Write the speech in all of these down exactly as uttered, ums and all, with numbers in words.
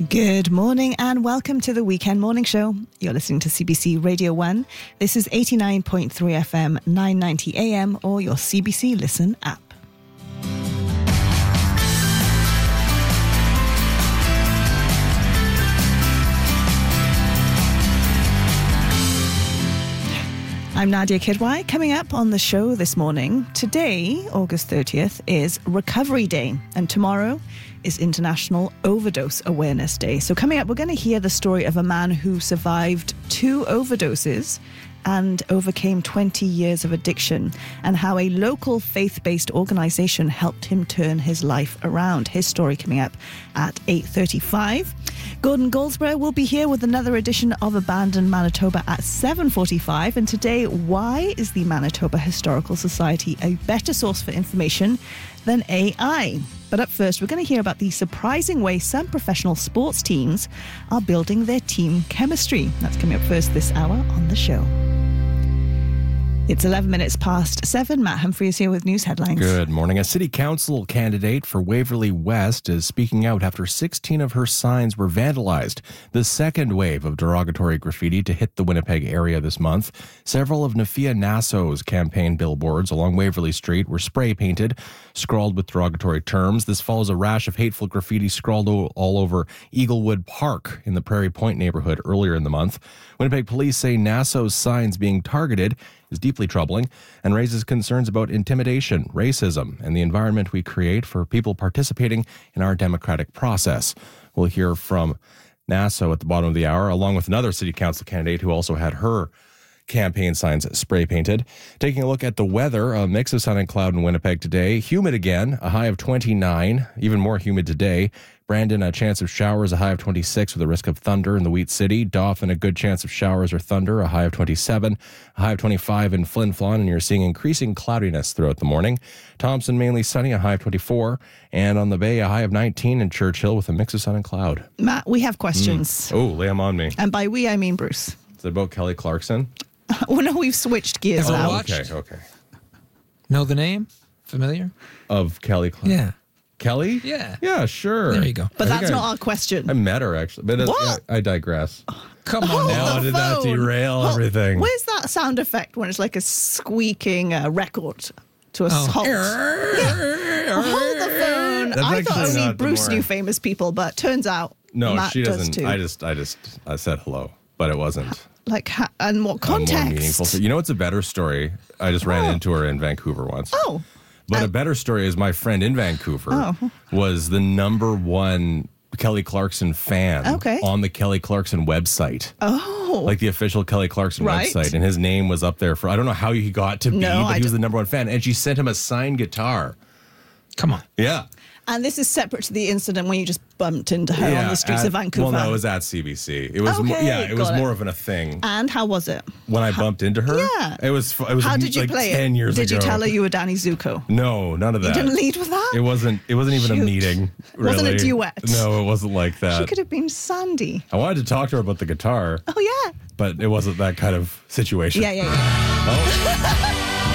Good morning and welcome to the Weekend Morning Show. You're listening to C B C Radio one. This is eighty-nine point three F M, nine ninety A M or your C B C Listen app. I'm Nadia Kidwai. Coming up on the show this morning, today, August thirtieth, is Recovery Day, and tomorrow is International Overdose Awareness Day. So coming up, we're going to hear the story of a man who survived two overdoses and overcame twenty years of addiction, and how a local faith-based organisation helped him turn his life around. His story coming up at eight thirty-five. Gordon Goldsborough will be here with another edition of Abandoned Manitoba at seven forty-five. And today, why is the Manitoba Historical Society a better source for information than A I? But up first, we're going to hear about the surprising way some professional sports teams are building their team chemistry. That's coming up first this hour on the show. It's eleven minutes past seven. Matt Humphrey is here with news headlines. Good morning. A city council candidate for Waverley West is speaking out after sixteen of her signs were vandalized. The second wave of derogatory graffiti to hit the Winnipeg area this month. Several of Nafia Nasso's campaign billboards along Waverley Street were spray painted, scrawled with derogatory terms. This follows a rash of hateful graffiti scrawled all over Eaglewood Park in the Prairie Point neighborhood earlier in the month. Winnipeg police say Nasso's signs being targeted is deeply troubling and raises concerns about intimidation, racism, and the environment we create for people participating in our democratic process. We'll hear from Nasso at the bottom of the hour, along with another city council candidate who also had her campaign signs spray painted. Taking a look at the weather, a mix of sun and cloud in Winnipeg today. Humid again, a high of twenty-nine, even more humid today. Brandon, a chance of showers, a high of twenty-six with a risk of thunder in the Wheat City. Dauphin, a good chance of showers or thunder, a high of twenty-seven, a high of twenty-five in Flin Flon, and you're seeing increasing cloudiness throughout the morning. Thompson, mainly sunny, a high of twenty-four, and on the Bay, a high of nineteen in Churchill with a mix of sun and cloud. Matt, we have questions. Mm. Oh, lay them on me. And by we, I mean Bruce. Is it about Kelly Clarkson? Well, no, we've switched gears Ever now. watched? Okay, okay. Know the name? Familiar? Of Kelly Clarkson? Yeah. Kelly? Yeah. Yeah, sure. There you go. But I think that's I- not our question. I met her, actually. But What? uh, I, I digress. Come on Hold now. How the did that phone. derail Hold- everything? Where's that sound effect when it's like a squeaking uh, record to a Oh. halt? Yeah. Hold the phone. That's I thought actually only not the Bruce more- knew famous people, but turns out No, Matt she does doesn't. too. I just, I just, I said hello, but it wasn't Like, ha- and what a more context? meaningful. So, you know, what's a better story? I just ran Oh. into her in Vancouver once. Oh. But Uh, a better story is my friend in Vancouver Oh. was the number one Kelly Clarkson fan Okay. on the Kelly Clarkson website. Oh. Like the official Kelly Clarkson Right. website. And his name was up there for, I don't know how he got to be, No, but I he was d- the number one fan. And she sent him a signed guitar. Come on. Yeah. And this is separate to the incident when you just bumped into her on the streets at- of Vancouver. Well, no, it was at C B C. It was, Okay, more, yeah, it was got it. more of an, a thing. And how was it? When I bumped into her, Yeah. it was fu- it was How did you like play ten it? years Did ago. you tell her you were Danny Zuko? No, none of that. You didn't lead with that? It wasn't. It wasn't even Shoot. a meeting. Really. Wasn't a duet? No, it wasn't like She that. could have been Sandy. I wanted to talk to her about the guitar, Oh, yeah. but it wasn't that kind of situation. Yeah, yeah, yeah. Oh.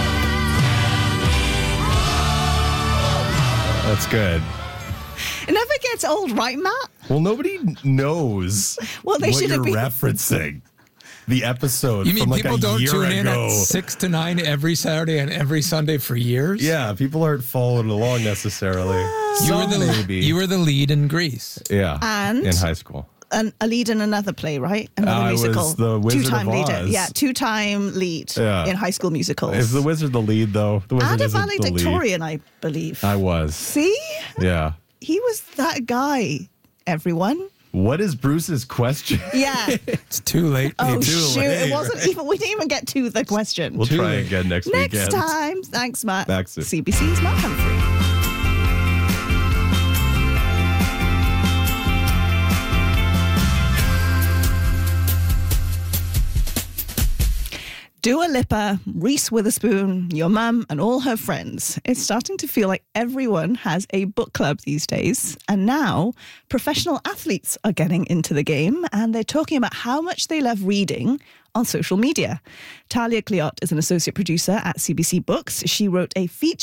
That's good. It never gets old, right, Matt? Well, nobody knows Well, they what should you're have been- referencing. The episode You mean from like people a don't year tune in ago. at six to nine every Saturday and every Sunday for years? Yeah, people aren't following along necessarily. You were Some the maybe. you were the lead in Grease. yeah, And- in high school. An, a lead in another play, right? Another I was musical. the Wizard of Two-time leader. Oz. Yeah, two-time lead Yeah. in High School Musicals. Is the wizard the lead though? The wizard and a isn't the lead. valedictorian, I believe. I was. See? Yeah. He was that guy, everyone. What is Bruce's question? Yeah. It's too late. Oh, too shoot. late. It wasn't even, we didn't even get to the question. We'll Too try late. again next, Next weekend. time. Thanks, Matt. Back soon. C B C's Matt Humphrey. Dua Lipa, Reese Witherspoon, your mum and all her friends. It's starting to feel like everyone has a book club these days. And now professional athletes are getting into the game and they're talking about how much they love reading on social media. Talia Cleott is an associate producer at C B C Books. She wrote a feature